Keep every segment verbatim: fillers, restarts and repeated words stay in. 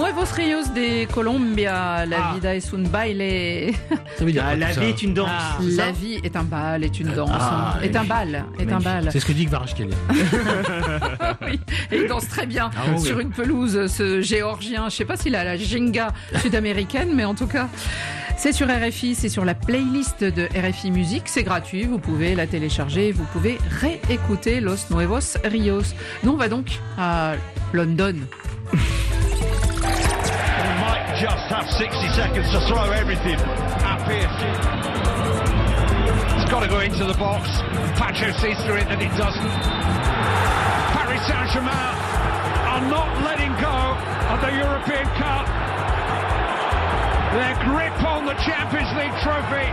Nuevos Ríos de Colombia, la Ah. vida es un baile. Ça veut dire Ah, quoi, la tout vie ça est une danse. Ah, c'est ça La vie est un bal, est une danse, Ah, est un bal, est un bal. C'est ce que dit Kvaratskhelia. Oui, et il danse très bien Ah oui. sur une pelouse, ce géorgien. Je sais pas s'il a la ginga sud-américaine, mais en tout cas, c'est sur R F I, c'est sur la playlist de R F I Musique. C'est gratuit, vous pouvez la télécharger, vous pouvez réécouter Los Nuevos Ríos. Nous, on va donc à London. We might just have sixty seconds to throw everything at Pearce. It's got to go into the box. Pacho sees through it, and it doesn't. Paris Saint-Germain are not letting go of the European Cup. Their grip on the Champions League trophy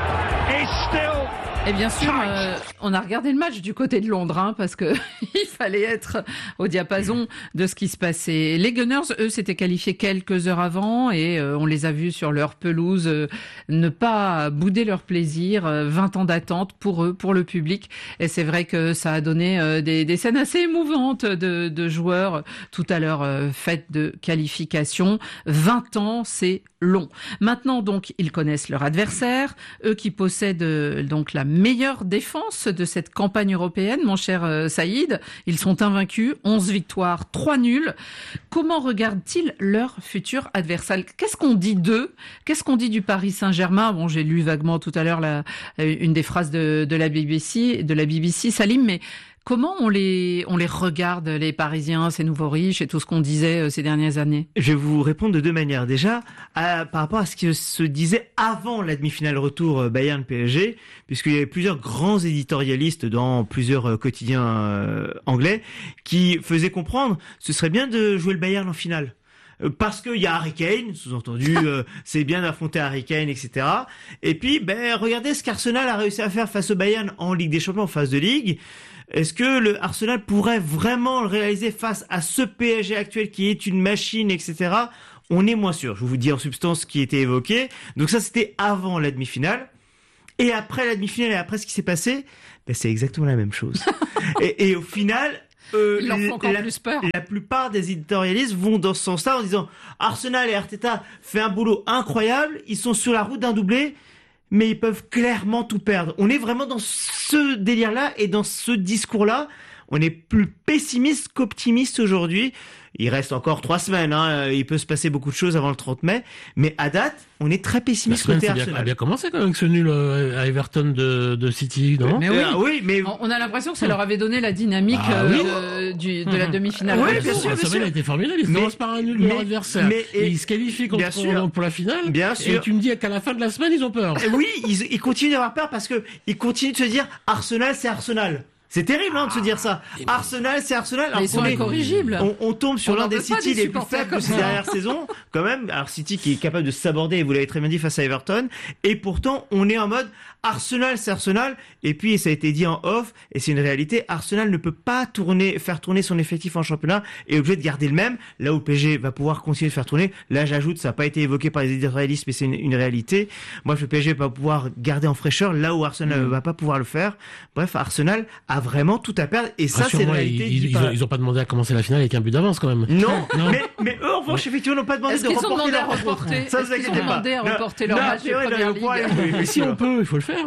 is still... Et bien sûr, euh, on a regardé le match du côté de Londres, hein, parce que il fallait être au diapason de ce qui se passait. Les Gunners, eux, s'étaient qualifiés quelques heures avant et euh, on les a vus sur leur pelouse euh, ne pas bouder leur plaisir. Euh, vingt ans d'attente pour eux, pour le public. Et c'est vrai que ça a donné euh, des, des scènes assez émouvantes de, de joueurs euh, tout à leur euh, fête de qualification. vingt ans, c'est long. Maintenant, donc, ils connaissent leur adversaire, eux qui possèdent euh, donc la meilleure défense de cette campagne européenne, mon cher euh, Saïd. Ils sont invaincus, onze victoires, trois nuls. Comment regardent-ils leur futur adversaire? Qu'est-ce qu'on dit d'eux? Qu'est-ce qu'on dit du Paris Saint-Germain? Bon, j'ai lu vaguement tout à l'heure la, une des phrases de, de la B B C, de la B B C, Salim, mais comment on les, on les regarde, les Parisiens, ces nouveaux riches et tout ce qu'on disait euh, ces dernières années? Je vais vous répondre de deux manières. Déjà, à, par rapport à ce qui se disait avant la demi-finale retour euh, Bayern-P S G, puisqu'il y avait plusieurs grands éditorialistes dans plusieurs euh, quotidiens euh, anglais qui faisaient comprendre ce serait bien de jouer le Bayern en finale. Euh, Parce qu'il y a Harry Kane, sous-entendu, euh, c'est bien d'affronter Harry Kane, et cetera. Et puis, ben, regardez ce qu'Arsenal a réussi à faire face au Bayern en Ligue des Champions, en phase de Ligue. Est-ce que le Arsenal pourrait vraiment le réaliser face à ce P S G actuel qui est une machine, et cetera. On est moins sûr. Je vous dis en substance ce qui était évoqué. Donc ça, c'était avant la demi-finale. Et après la demi-finale et après ce qui s'est passé, ben, c'est exactement la même chose. et, et au final... Euh, Ils leur font encore la, plus peur. la plupart des éditorialistes vont dans ce sens-là en disant Arsenal et Arteta fait un boulot incroyable, ils sont sur la route d'un doublé, mais ils peuvent clairement tout perdre. On est vraiment dans ce délire-là et dans ce discours-là. On est plus pessimiste qu'optimiste aujourd'hui. Il reste encore trois semaines, hein. Il peut se passer beaucoup de choses avant le trente mai, mais à date, on est très pessimiste La semaine côté c'est bien, Arsenal. a bien commencé quand même avec ce nul euh, à Everton de, de City, non? Mais oui. Euh, oui, mais On on a l'impression que ça leur avait donné la dynamique Ah euh, de, du, de la demi-finale. Oui, retour. bien sûr, La bien semaine sûr. a été formidable. Ils Mais- commencent par un nul de leur mais- adversaire. mais- et, et- ils se qualifient bien contre, sûr. pour la finale. Bien Et sûr. tu me dis qu'à la fin de la semaine, ils ont peur. oui, ils, ils continuent d'avoir peur parce que ils continuent de se dire Arsenal, c'est Arsenal. C'est terrible hein, de se dire ça. Arsenal, c'est Arsenal. Mais Alors ils sont qu'on est- incorrigibles. On, on tombe sur On l'un n'en des veut pas City des les plus supporters faibles de comme ces ça. dernières saisons, quand même. Alors City qui est capable de s'aborder, et vous l'avez très bien dit, face à Everton. Et pourtant, on est en mode Arsenal, c'est Arsenal. Et puis, ça a été dit en off, et c'est une réalité. Arsenal ne peut pas tourner, faire tourner son effectif en championnat et est obligé de garder le même. Là où P S G va pouvoir continuer de faire tourner. Là, j'ajoute, ça n'a pas été évoqué par les éditorialistes, mais c'est une, une réalité. Bref, le P S G va pouvoir garder en fraîcheur là où Arsenal ne va pas pouvoir le faire. Bref, Arsenal a vraiment tout à perdre. Et ça, c'est une Rassure-moi, réalité. ils, dit ils, par- ils ont, ils ont pas demandé à commencer la finale avec un but d'avance quand même. Non, Non. mais, mais eux, en revanche, effectivement, n'ont pas demandé Est-ce de qu'ils ont reporter demandé à leur rencontre. reporter Ça, Est-ce vous qu'ils ont inquiétez pas. demandé à Non, reporter leur non, match de c'est vrai, Première on pourra Ligue. aller- oui, Mais si on peut, il faut le faire.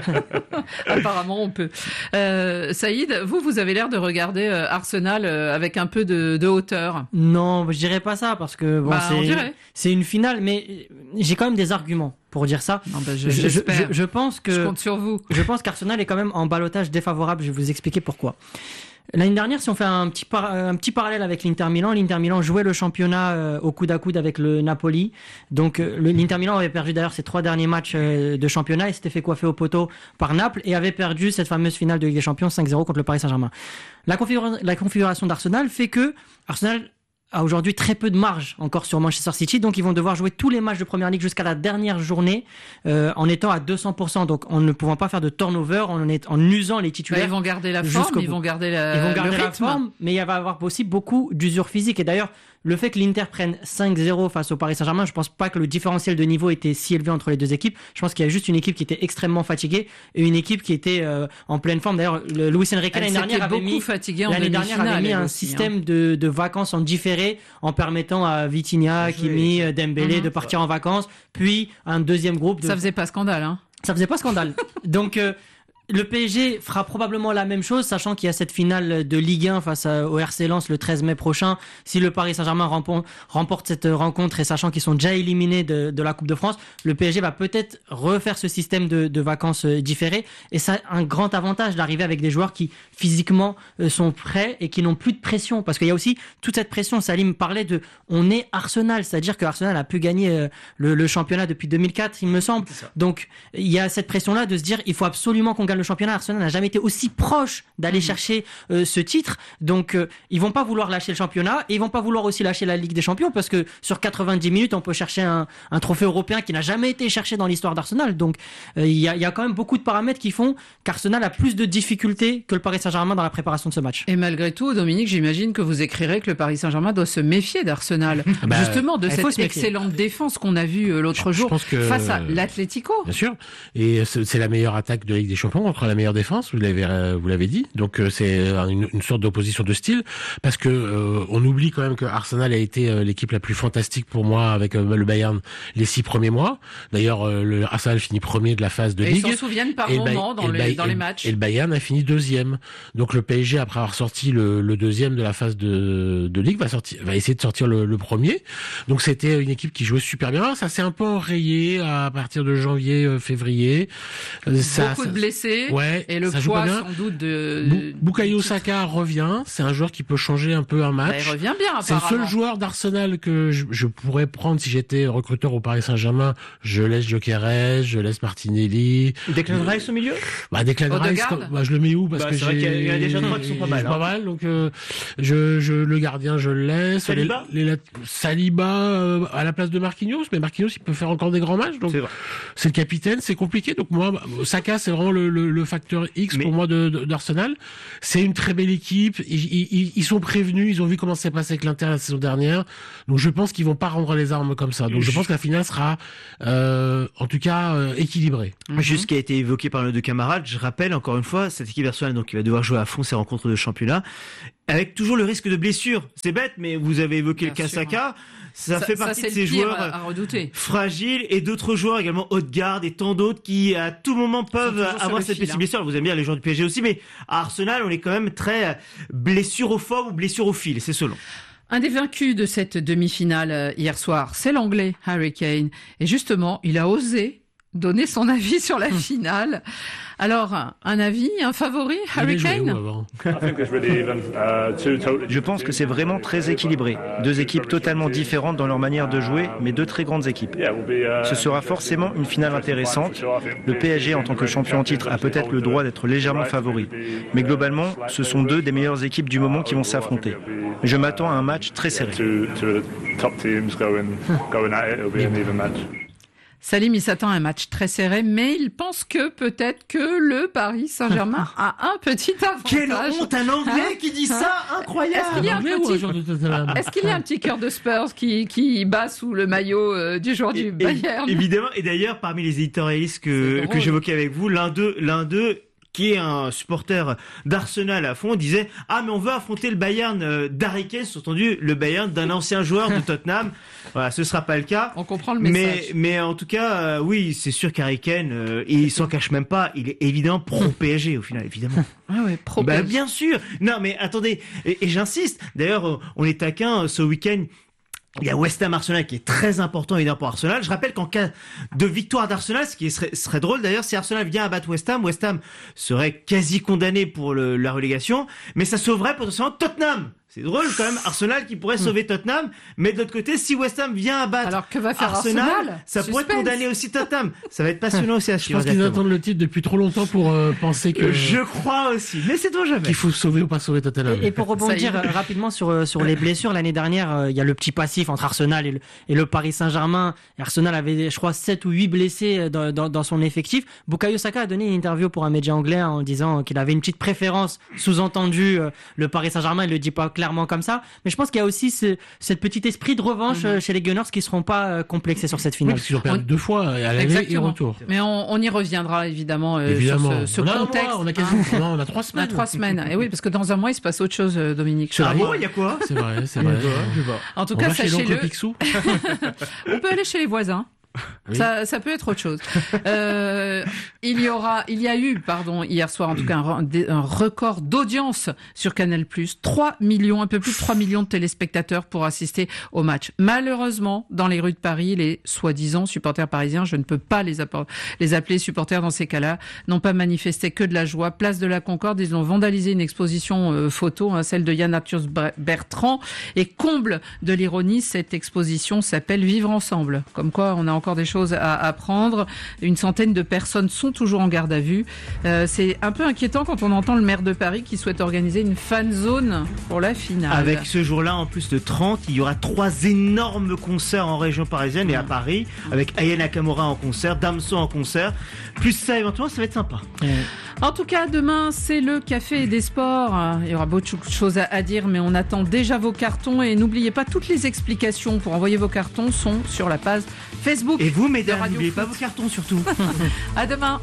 Apparemment, on peut. Euh, Saïd, vous, vous avez l'air de regarder euh, Arsenal euh, avec un peu de, de hauteur. Non, je dirais pas ça parce que bon, Bah, on c'est dirait. c'est une finale, mais j'ai quand même des arguments pour dire ça. Non, bah, je, Je, je, j'espère. je- je pense que Je compte sur vous. je pense qu'Arsenal est quand même en ballottage défavorable. Je vais vous expliquer pourquoi. L'année dernière, si on fait un petit, par- un petit parallèle avec l'Inter Milan, l'Inter Milan jouait le championnat euh, au coude à coude avec le Napoli. Donc euh, le- l'Inter Milan avait perdu d'ailleurs ses trois derniers matchs euh, de championnat et s'était fait coiffer au poteau par Naples et avait perdu cette fameuse finale de Ligue des Champions cinq zéro contre le Paris Saint-Germain. La, configura- la configuration d'Arsenal fait que Arsenal a aujourd'hui très peu de marge encore sur Manchester City, donc ils vont devoir jouer tous les matchs de Première Ligue jusqu'à la dernière journée euh, en étant à deux cents pour cent, donc en ne pouvant pas faire de turnover, en, est, en usant les Bah, titulaires. ils vont garder la jusqu'au forme, ils bout. vont garder, la, Ils vont garder le la rythme. forme, mais il va y avoir aussi beaucoup d'usure physique. Et d'ailleurs, le fait que l'Inter prenne cinq zéro face au Paris Saint-Germain, je pense pas que le différentiel de niveau était si élevé entre les deux équipes. Je pense qu'il y a juste une équipe qui était extrêmement fatiguée et une équipe qui était euh, en pleine forme. D'ailleurs, le Luis Enrique l'année dernière avait mis, l'année dernière avait mis un aussi, système hein. de, de vacances en différé en permettant à Vitinha, Kimi, Dembélé mm-hmm. de partir en vacances, puis un deuxième groupe. De... Ça faisait pas scandale, hein. Ça faisait pas scandale. Donc euh, le P S G fera probablement la même chose, sachant qu'il y a cette finale de Ligue un face au R C Lens le treize mai prochain. Si le Paris Saint-Germain remporte, remporte cette rencontre et sachant qu'ils sont déjà éliminés de, de la Coupe de France, le P S G va peut-être refaire ce système de, de vacances différées. Et ça a un grand avantage d'arriver avec des joueurs qui physiquement sont prêts et qui n'ont plus de pression. Parce qu'il y a aussi toute cette pression. Salim parlait de on est Arsenal, c'est-à-dire que Arsenal a pu gagner le, le championnat depuis deux mille quatre, il me semble. Donc il y a cette pression-là de se dire il faut absolument qu'on gagne le championnat. Arsenal n'a jamais été aussi proche d'aller mmh. chercher euh, ce titre, donc euh, ils vont pas vouloir lâcher le championnat et ils vont pas vouloir aussi lâcher la Ligue des Champions parce que sur quatre-vingt-dix minutes on peut chercher un, un trophée européen qui n'a jamais été cherché dans l'histoire d'Arsenal. Donc il euh, y, a, y a quand même beaucoup de paramètres qui font qu'Arsenal a plus de difficultés que le Paris Saint-Germain dans la préparation de ce match. Et malgré tout, Dominique, j'imagine que vous écrirez que le Paris Saint-Germain doit se méfier d'Arsenal, bah, justement de cette excellente défense qu'on a vue euh, l'autre jour que, face à l'Atlético. Bien sûr, et c'est, c'est la meilleure attaque de la Ligue des Champions contre la meilleure défense, vous l'avez euh, vous l'avez dit. Donc euh, c'est une, une sorte d'opposition de style parce que euh, on oublie quand même que Arsenal a été euh, l'équipe la plus fantastique pour moi avec euh, le Bayern les six premiers mois. D'ailleurs euh, le Arsenal finit premier de la phase de et Ligue. Ils s'en souviennent par moment dans, les, dans les matchs. Et le Bayern a fini deuxième. Donc le P S G après avoir sorti le, le deuxième de la phase de, de Ligue va sortir va essayer de sortir le, le premier. Donc c'était une équipe qui jouait super bien. Ça s'est un peu enrayé à partir de janvier euh, février. Ça, Beaucoup ça, de blessés. Ouais. Et le poids sans doute de... Bu- Bukayo Saka revient, c'est un joueur qui peut changer un peu un match. Bah, il revient bien apparemment. C'est le seul joueur d'Arsenal que je, je pourrais prendre si j'étais recruteur au Paris Saint-Germain. Je laisse Gyökeres, je laisse Martinelli. Declan Rice au milieu Bah Declan Rice, bah, je le mets où parce bah, que c'est j'ai... vrai qu'il y a des jeunes qui sont pas mal. Hein. Pas mal, donc euh, je, je, le gardien je le laisse. Saliba, les, les, Saliba euh, à la place de Marquinhos, mais Marquinhos il peut faire encore des grands matchs. Donc c'est, c'est le capitaine, c'est compliqué. Donc moi, Saka c'est vraiment le, le, le facteur X mais... pour moi de, de, d'Arsenal. C'est une très belle équipe. Ils, ils, ils sont prévenus. Ils ont vu comment ça s'est passé avec l'Inter la saison dernière. Donc je pense qu'ils vont pas rendre les armes comme ça. Donc je pense que la finale sera, euh, en tout cas, euh, équilibrée. Mm-hmm. Juste ce qui a été évoqué par nos deux camarades. Je rappelle encore une fois cette équipe d'Arsenal donc qui va devoir jouer à fond ses rencontres de championnat, avec toujours le risque de blessure. C'est bête, mais vous avez évoqué Bien le cas Saka. Ça, ça fait partie ça, de ces joueurs à, à redouter. fragiles et d'autres joueurs également Odegaard et tant d'autres qui à tout moment peuvent avoir cette petite blessure. Vous aimez bien les joueurs du P S G aussi, mais à Arsenal on est quand même très blessurophobes ou blessurophiles, c'est selon. Un des vaincus de cette demi-finale hier soir, c'est l'Anglais Harry Kane. Et justement, il a osé donner son avis sur la finale. Alors, un avis, un favori, Harry Kane ? Je pense que c'est vraiment très équilibré. Deux équipes totalement différentes dans leur manière de jouer, mais deux très grandes équipes. Ce sera forcément une finale intéressante. Le P S G, en tant que champion en titre, a peut-être le droit d'être légèrement favori. Mais globalement, ce sont deux des meilleures équipes du moment qui vont s'affronter. Je m'attends à un match très serré. Salim, il s'attend à un match très serré, mais il pense que peut-être que le Paris Saint-Germain a un petit avantage. Quelle honte, un Anglais hein qui dit ça, incroyable. Est-ce qu'il y a un petit, Est-ce qu'il y a un petit cœur de Spurs qui, qui bat sous le maillot euh, du joueur du Bayern ? Évidemment, et d'ailleurs, parmi les éditorialistes que, que j'évoquais avec vous, l'un d'eux, l'un d'eux, qui est un supporter d'Arsenal à fond, disait « Ah, mais on veut affronter le Bayern d'Harry Kane, sous-entendu le Bayern d'un ancien joueur de Tottenham. » Voilà, ce sera pas le cas. On comprend le message. Mais, mais en tout cas, euh, oui, c'est sûr qu'Harry Kane, euh, il s'en cache même pas, il est évidemment pro-P S G au final, évidemment. Ah ouais, pro-P S G. Bah, bien sûr. Non, mais attendez, et, et j'insiste, d'ailleurs, on est taquin ce week-end. Il y a West Ham Arsenal qui est très important évidemment pour Arsenal. Je rappelle qu'en cas de victoire d'Arsenal, ce qui serait, serait drôle d'ailleurs, si Arsenal vient abattre West Ham, West Ham serait quasi condamné pour le, la relégation, mais ça sauverait potentiellement Tottenham. C'est drôle quand même, Arsenal qui pourrait sauver Tottenham, mais de l'autre côté, si West Ham vient abattre Alors que va faire Arsenal, Arsenal ça Suspense. pourrait condamner aussi Tottenham. Ça va être passionnant aussi à suivre. Je pense qu'ils attendent le titre depuis trop longtemps pour euh, penser que... Je crois aussi, mais c'est toi jamais. Qu'il faut sauver ou pas sauver Tottenham. Et, et pour rebondir rapidement sur, sur les blessures, l'année dernière, euh, il y a le petit passif entre Arsenal et le, et le Paris Saint-Germain. Et Arsenal avait, je crois, sept ou huit blessés dans, dans, dans son effectif. Bukayo Saka a donné une interview pour un média anglais en disant qu'il avait une petite préférence, sous-entendu, euh, le Paris Saint-Germain, il le dit pas clairement comme ça. Mais je pense qu'il y a aussi ce, cette petit esprit de revanche mm-hmm. chez les Gunners qui seront pas euh, complexés sur cette finale. Oui, parce qu'ils ont perdu on... deux fois à l'aller et retour. Mais on, on y reviendra évidemment, euh, évidemment. sur ce, ce on contexte. A mois, on a quasi, on a, on a trois semaines. On a trois semaines. Et oui, parce que dans un mois il se passe autre chose, Dominique. Ah bon, il y a quoi? C'est vrai, c'est vrai. En tout on cas, sachez-le. On peut aller chez les voisins. Oui. Ça, ça peut être autre chose. Euh, il y aura, il y a eu, pardon, hier soir en tout cas un, un record d'audience sur Canal+. trois millions, un peu plus de trois millions de téléspectateurs pour assister au match. Malheureusement, dans les rues de Paris, les soi-disant supporters parisiens, je ne peux pas les, appor- les appeler supporters dans ces cas-là, n'ont pas manifesté que de la joie. Place de la Concorde, ils ont vandalisé une exposition euh, photo, hein, celle de Yann Arthus Bertrand. Et comble de l'ironie, cette exposition s'appelle Vivre ensemble. Comme quoi, on a encore des choses à apprendre. Une centaine de personnes sont toujours en garde à vue. Euh, c'est un peu inquiétant quand on entend le maire de Paris qui souhaite organiser une fan zone pour la finale. Avec ce jour-là, en plus de trente, il y aura trois énormes concerts en région parisienne et à Paris, avec Aya Nakamura en concert, Damso en concert. Plus ça, éventuellement, ça va être sympa. Mmh. En tout cas, demain, c'est le café des sports. Il y aura beaucoup de choses à dire, mais on attend déjà vos cartons. Et n'oubliez pas, toutes les explications pour envoyer vos cartons sont sur la page Facebook. Et vous, mesdames, n'oubliez pas vos cartons surtout. À demain.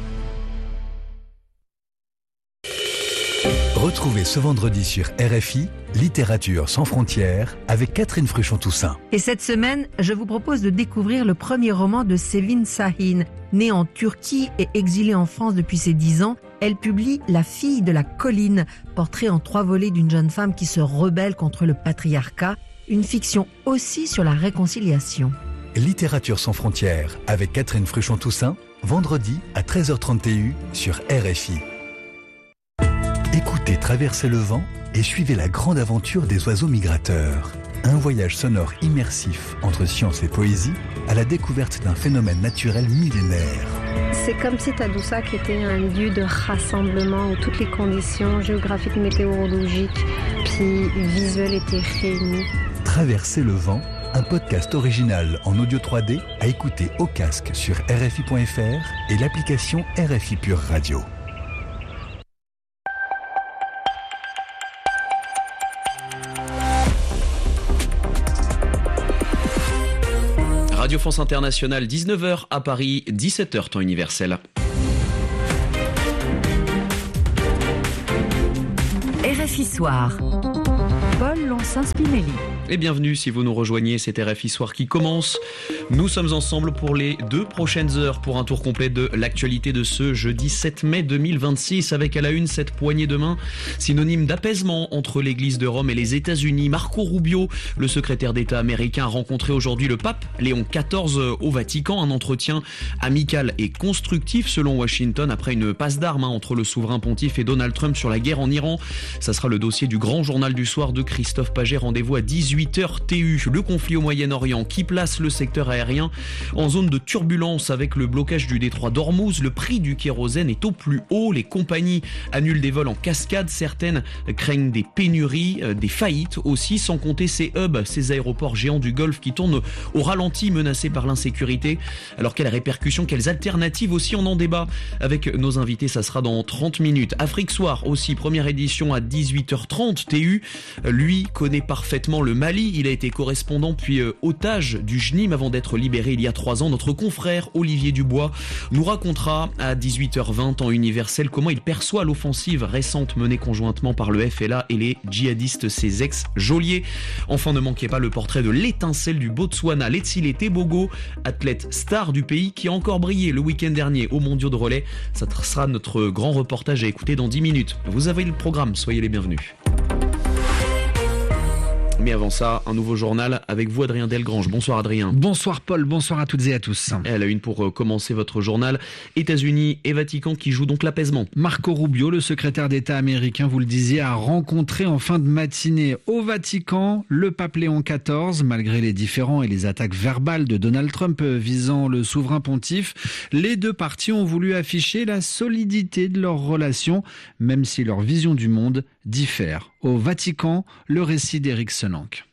Retrouvez ce vendredi sur R F I Littérature sans frontières avec Catherine Fruchon-Toussaint. Et cette semaine, je vous propose de découvrir le premier roman de Sevin Şahin. Née en Turquie et exilée en France depuis ses dix ans, elle publie La fille de la colline, portrait en trois volets d'une jeune femme qui se rebelle contre le patriarcat, une fiction aussi sur la réconciliation. Littérature sans frontières avec Catherine Fruchon-Toussaint, vendredi à treize heures trente sur R F I. Écoutez Traverser le vent et suivez la grande aventure des oiseaux migrateurs. Un voyage sonore immersif entre science et poésie à la découverte d'un phénomène naturel millénaire. C'est comme si Tadoussac était un lieu de rassemblement où toutes les conditions géographiques, météorologiques puis visuelles étaient réunies. Traverser le vent, un podcast original en audio trois D à écouter au casque sur R F I point F R et l'application R F I Pure Radio. Radio France Internationale, dix-neuf heures à Paris, dix-sept heures temps universel. R F I Soir. Paul Lonsin-Spinelli. Et bienvenue si vous nous rejoignez, c'est R F I Soir qui commence. Nous sommes ensemble pour les deux prochaines heures pour un tour complet de l'actualité de ce jeudi sept mai deux mille vingt-six, avec à la une cette poignée de main, synonyme d'apaisement entre l'église de Rome et les États-Unis. Marco Rubio, le secrétaire d'État américain, a rencontré aujourd'hui le pape Léon quatorze au Vatican. Un entretien amical et constructif selon Washington après une passe d'armes hein, entre le souverain pontife et Donald Trump sur la guerre en Iran. Ça sera le dossier du grand journal du soir de Christophe Paget. Rendez-vous à dix-huit heures T U. Le conflit au Moyen-Orient qui place le secteur aérien en zone de turbulence avec le blocage du détroit d'Ormuz. Le prix du kérosène est au plus haut. Les compagnies annulent des vols en cascade. Certaines craignent des pénuries, des faillites aussi, sans compter ces hubs, ces aéroports géants du Golfe qui tournent au ralenti, menacés par l'insécurité. Alors quelles répercussions, quelles alternatives aussi, on en débat avec nos invités. Ça sera dans trente minutes. Afrique Soir aussi, première édition à dix-huit heures trente T U. Lui connaît parfaitement le Mali. Il a été correspondant puis euh, otage du J N I M avant d'être libéré il y a trois ans. Notre confrère Olivier Dubois nous racontera à dix-huit heures vingt en universel comment il perçoit l'offensive récente menée conjointement par le F L A et les djihadistes, ses ex-geôliers. Enfin, ne manquez pas le portrait de l'étincelle du Botswana, Letsile Tebogo, athlète star du pays qui a encore brillé le week-end dernier aux mondiaux de relais. Ça sera notre grand reportage à écouter dans dix minutes. Vous avez le programme, soyez les bienvenus. Mais avant ça, un nouveau journal avec vous, Adrien Delgrange. Bonsoir Adrien. Bonsoir Paul, bonsoir à toutes et à tous. Et à la une pour commencer votre journal, États-Unis et Vatican qui jouent donc l'apaisement. Marco Rubio, le secrétaire d'État américain, vous le disiez, a rencontré en fin de matinée au Vatican le pape Léon quatorze. Malgré les différends et les attaques verbales de Donald Trump visant le souverain pontife, les deux parties ont voulu afficher la solidité de leurs relations, même si leur vision du monde diffère. Au Vatican, le récit d'Éric Senanque.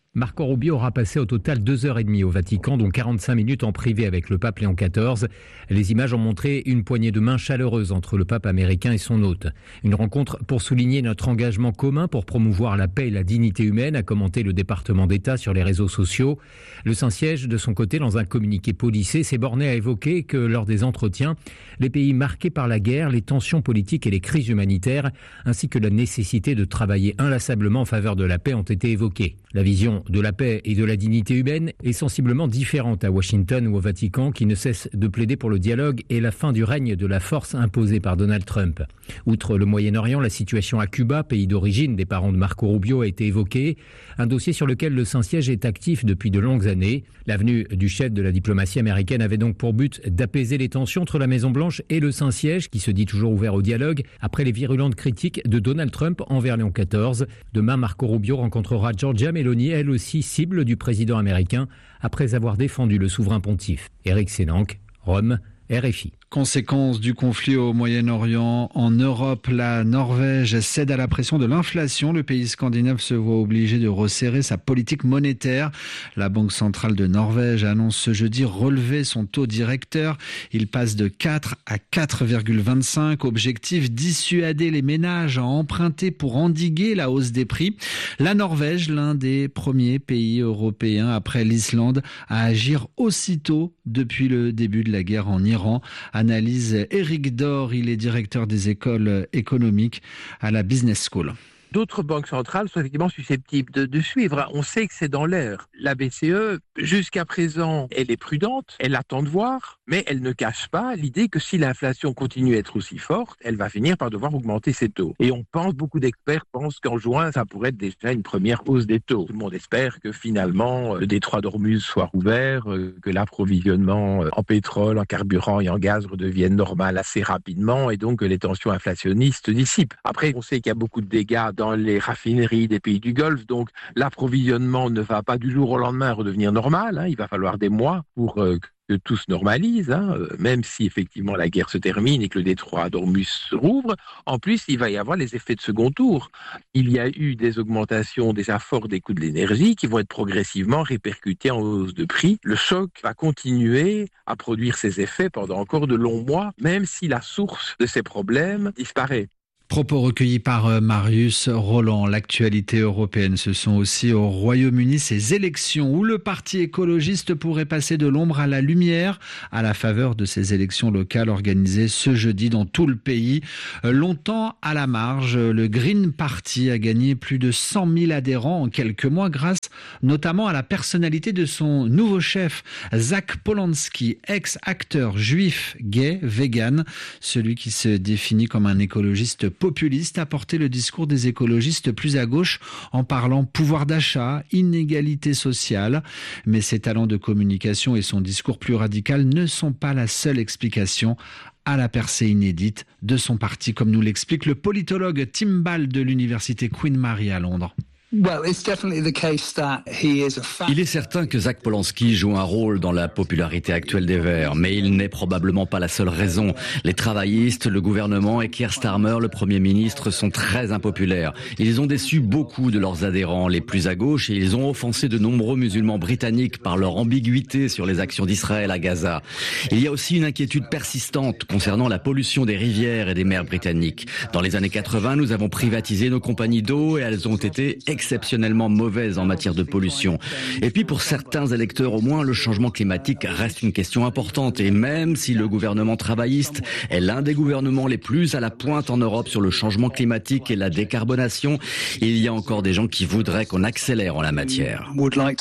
Marco Rubio aura passé au total deux heures et demie au Vatican, dont quarante-cinq minutes en privé avec le pape Léon quatorze. Les images ont montré une poignée de main chaleureuse entre le pape américain et son hôte. Une rencontre pour souligner notre engagement commun pour promouvoir la paix et la dignité humaine, a commenté le département d'État sur les réseaux sociaux. Le Saint-Siège, de son côté, dans un communiqué policé, s'est borné à évoquer que lors des entretiens, les pays marqués par la guerre, les tensions politiques et les crises humanitaires, ainsi que la nécessité de travailler inlassablement en faveur de la paix ont été évoqués. La vision de la paix et de la dignité humaine est sensiblement différente à Washington ou au Vatican, qui ne cesse de plaider pour le dialogue et la fin du règne de la force imposée par Donald Trump. Outre le Moyen-Orient, la situation à Cuba, pays d'origine des parents de Marco Rubio, a été évoquée, un dossier sur lequel le Saint-Siège est actif depuis de longues années. L'avenue du chef de la diplomatie américaine avait donc pour but d'apaiser les tensions entre la Maison-Blanche et le Saint-Siège, qui se dit toujours ouvert au dialogue, après les virulentes critiques de Donald Trump envers Léon quatorze. Demain, Marco Rubio rencontrera Giorgia Meloni, elle aussi cible du président américain, après avoir défendu le souverain pontife. Éric Sénanque, Rome, R F I. Conséquence du conflit au Moyen-Orient, en Europe, la Norvège cède à la pression de l'inflation. Le pays scandinave se voit obligé de resserrer sa politique monétaire. La Banque centrale de Norvège annonce ce jeudi relever son taux directeur. Il passe de quatre à quatre virgule vingt-cinq. Objectif, dissuader les ménages à emprunter pour endiguer la hausse des prix. La Norvège, l'un des premiers pays européens après l'Islande à agir aussitôt depuis le début de la guerre en Iran. Analyse Éric Dor, il est directeur des écoles économiques à la Business School. D'autres banques centrales sont effectivement susceptibles de, de suivre. On sait que c'est dans l'air. La B C E, jusqu'à présent, elle est prudente, elle attend de voir, mais elle ne cache pas l'idée que si l'inflation continue à être aussi forte, elle va finir par devoir augmenter ses taux. Et on pense, beaucoup d'experts pensent qu'en juin, ça pourrait être déjà une première hausse des taux. Tout le monde espère que finalement, le détroit d'Ormuz soit rouvert, que l'approvisionnement en pétrole, en carburant et en gaz redevienne normal assez rapidement, et donc que les tensions inflationnistes dissipent. Après, on sait qu'il y a beaucoup de dégâts dans les raffineries des pays du Golfe, donc l'approvisionnement ne va pas du jour au lendemain redevenir normal, hein. Il va falloir des mois pour euh, que tout se normalise, hein. euh, même si effectivement la guerre se termine et que le détroit d'Ormuz se rouvre. En plus, il va y avoir les effets de second tour. Il y a eu des augmentations déjà fortes des coûts de l'énergie qui vont être progressivement répercutés en hausse de prix. Le choc va continuer à produire ses effets pendant encore de longs mois, même si la source de ces problèmes disparaît. Propos recueillis par Marius Roland. L'actualité européenne, ce sont aussi au Royaume-Uni ces élections où le parti écologiste pourrait passer de l'ombre à la lumière à la faveur de ces élections locales organisées ce jeudi dans tout le pays. Longtemps à la marge, le Green Party a gagné plus de cent mille adhérents en quelques mois grâce notamment à la personnalité de son nouveau chef, Zach Polanski, ex-acteur juif, gay, vegan, celui qui se définit comme un écologiste populiste, a porté le discours des écologistes plus à gauche en parlant pouvoir d'achat, inégalité sociale. Mais ses talents de communication et son discours plus radical ne sont pas la seule explication à la percée inédite de son parti, comme nous l'explique le politologue Tim Ball de l'université Queen Mary à Londres. Il est certain que Zach Polanski joue un rôle dans la popularité actuelle des Verts, mais il n'est probablement pas la seule raison. Les travaillistes, le gouvernement et Keir Starmer, le Premier ministre, sont très impopulaires. Ils ont déçu beaucoup de leurs adhérents les plus à gauche et ils ont offensé de nombreux musulmans britanniques par leur ambiguïté sur les actions d'Israël à Gaza. Il y a aussi une inquiétude persistante concernant la pollution des rivières et des mers britanniques. Dans les années quatre-vingt, nous avons privatisé nos compagnies d'eau et elles ont été exceptionnellement mauvaise en matière de pollution. Et puis pour certains électeurs au moins, le changement climatique reste une question importante. Et même si le gouvernement travailliste est l'un des gouvernements les plus à la pointe en Europe sur le changement climatique et la décarbonation, il y a encore des gens qui voudraient qu'on accélère en la matière.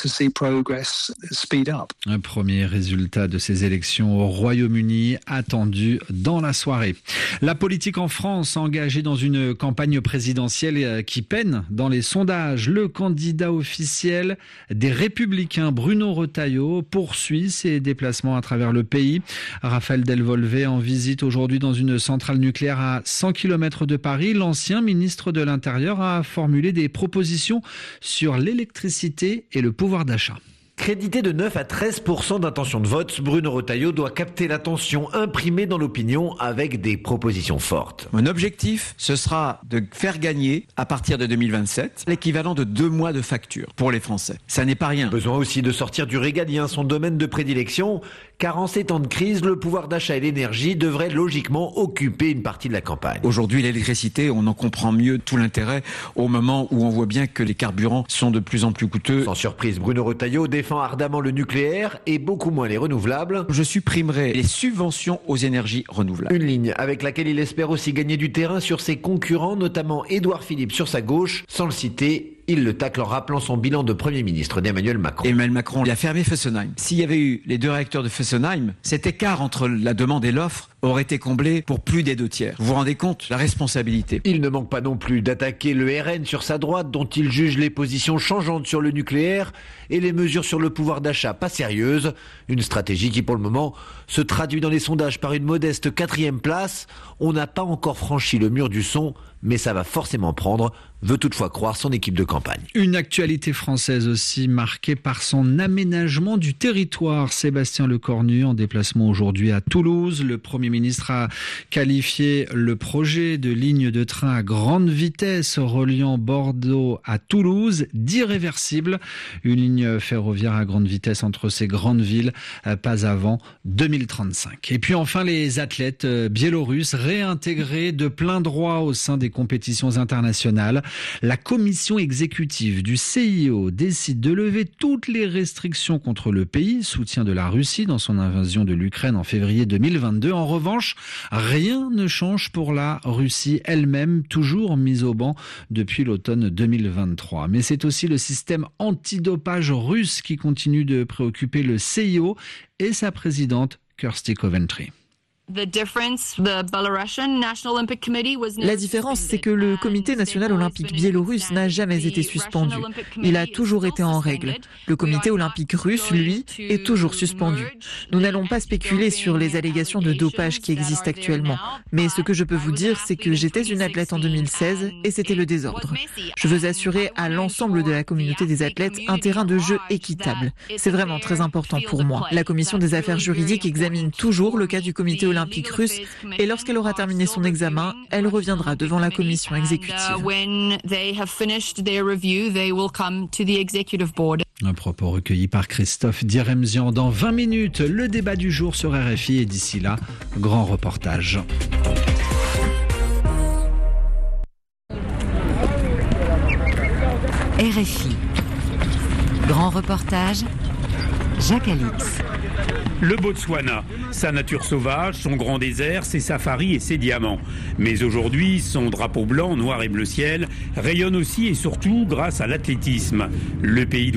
Un premier résultat de ces élections au Royaume-Uni attendu dans la soirée. La politique en France engagée dans une campagne présidentielle qui peine dans les sondages. Le candidat officiel des Républicains, Bruno Retailleau, poursuit ses déplacements à travers le pays. Raphaël Delvolvé en visite aujourd'hui dans une centrale nucléaire à cent kilomètres de Paris. L'ancien ministre de l'Intérieur a formulé des propositions sur l'électricité et le pouvoir d'achat. Crédité de neuf à treize pour cent d'intention de vote, Bruno Retailleau doit capter l'attention imprimée dans l'opinion avec des propositions fortes. Mon objectif, ce sera de faire gagner, à partir de deux mille vingt-sept, l'équivalent de deux mois de facture pour les Français. Ça n'est pas rien. Besoin aussi de sortir du régalien, son domaine de prédilection, car en ces temps de crise, le pouvoir d'achat et l'énergie devraient logiquement occuper une partie de la campagne. Aujourd'hui, l'électricité, on en comprend mieux tout l'intérêt au moment où on voit bien que les carburants sont de plus en plus coûteux. Sans surprise, Bruno Retailleau défend ardemment le nucléaire et beaucoup moins les renouvelables. Je supprimerai les subventions aux énergies renouvelables. Une ligne avec laquelle il espère aussi gagner du terrain sur ses concurrents, notamment Édouard Philippe sur sa gauche. Sans le citer, il le tacle en rappelant son bilan de Premier ministre d'Emmanuel Macron. Emmanuel Macron, il a fermé Fessenheim. S'il y avait eu les deux réacteurs de Fessenheim, cet écart entre la demande et l'offre aurait été comblé pour plus des deux tiers. Vous vous rendez compte, la responsabilité. Il ne manque pas non plus d'attaquer le R N sur sa droite, dont il juge les positions changeantes sur le nucléaire et les mesures sur le pouvoir d'achat pas sérieuses. Une stratégie qui, pour le moment, se traduit dans les sondages par une modeste quatrième place. On n'a pas encore franchi le mur du son, mais ça va forcément prendre, veut toutefois croire son équipe de campagne. Une actualité française aussi marquée par son aménagement du territoire. Sébastien Lecornu en déplacement aujourd'hui à Toulouse. Le Premier ministre a qualifié le projet de ligne de train à grande vitesse reliant Bordeaux à Toulouse d'irréversible. Une ligne ferroviaire à grande vitesse entre ces grandes villes, pas avant deux mille trente-cinq. Et puis enfin les athlètes biélorusses réintégrés de plein droit au sein des compétitions internationales. La commission exécutive du C I O décide de lever toutes les restrictions contre le pays, soutien de la Russie dans son invasion de l'Ukraine en février deux mille vingt-deux. En revanche, rien ne change pour la Russie elle-même, toujours mise au banc depuis l'automne deux mille vingt-trois. Mais c'est aussi le système antidopage russe qui continue de préoccuper le C I O et sa présidente Kirsty Coventry. La différence, c'est que le Comité national olympique biélorusse n'a jamais été suspendu. Il a toujours été en règle. Le Comité olympique russe, lui, est toujours suspendu. Nous n'allons pas spéculer sur les allégations de dopage qui existent actuellement. Mais ce que je peux vous dire, c'est que j'étais une athlète en deux mille seize et c'était le désordre. Je veux assurer à l'ensemble de la communauté des athlètes un terrain de jeu équitable. C'est vraiment très important pour moi. La commission des affaires juridiques examine toujours le cas du Comité olympique russe et lorsqu'elle aura terminé son examen, elle reviendra devant la commission exécutive. Un propos recueilli par Christophe Diremzian. Dans vingt minutes, le débat du jour sur R F I et d'ici là, grand reportage. R F I. Grand reportage, Jacques Alix. Le Botswana, sa nature sauvage, son grand désert, ses safaris et ses diamants. Mais aujourd'hui, son drapeau blanc, noir et bleu ciel rayonne aussi et surtout grâce à l'athlétisme. Le pays